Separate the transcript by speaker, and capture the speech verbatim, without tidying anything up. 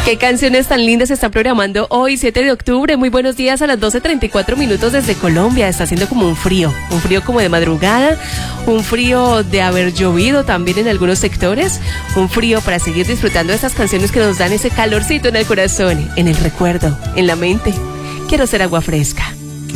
Speaker 1: Qué canciones tan lindas se están programando hoy, siete de octubre. Muy buenos días a las doce treinta y cuatro minutos desde Colombia. Está haciendo como un frío, un frío como de madrugada, un frío de haber llovido también en algunos sectores, un frío para seguir disfrutando de estas canciones que nos dan ese calorcito en el corazón, en el recuerdo, en la mente. Quiero ser agua fresca.